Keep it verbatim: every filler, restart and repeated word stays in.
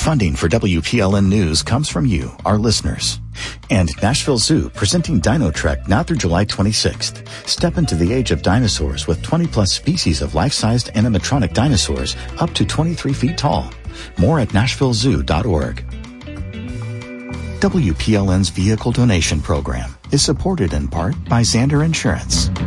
Funding for W P L N News comes from you, our listeners. And Nashville Zoo, presenting Dino Trek now through July twenty-sixth. Step into the age of dinosaurs with twenty plus species of life-sized animatronic dinosaurs up to twenty-three feet tall. More at nashville zoo dot org. W P L N's vehicle donation program is supported in part by Zander Insurance.